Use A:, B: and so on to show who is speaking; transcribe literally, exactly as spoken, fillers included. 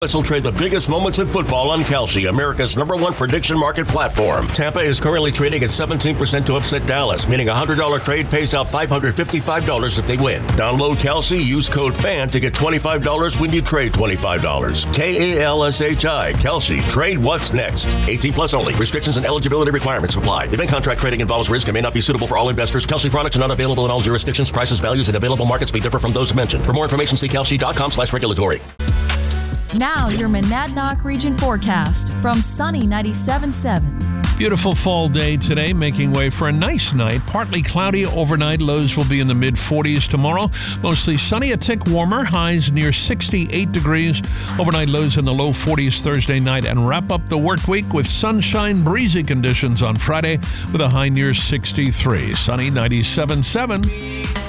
A: Will trade the biggest moments in football on Kalshi, America's number one prediction market platform. Tampa is currently trading at seventeen percent to upset Dallas, meaning a one hundred dollars trade pays out five hundred fifty-five dollars if they win. Download Kalshi, use code FAN to get twenty-five dollars when you trade twenty-five dollars. K A L S H I, Kalshi. Trade what's next. eighteen plus only. Restrictions and eligibility requirements apply. Event contract trading involves risk and may not be suitable for all investors. Kalshi products are not available in all jurisdictions. Prices, values, and available markets may differ from those mentioned. For more information, see kalshi.com slash regulatory.
B: Now your Monadnock region forecast from Sunny ninety-seven point seven.
C: Beautiful fall day today, making way for a nice night. Partly cloudy overnight. Lows will be in the mid forties tomorrow. Mostly sunny, a tick warmer. Highs near sixty-eight degrees. Overnight lows in the low forties Thursday night. And wrap up the work week with sunshine, breezy conditions on Friday with a high near sixty-three. Sunny ninety-seven point seven.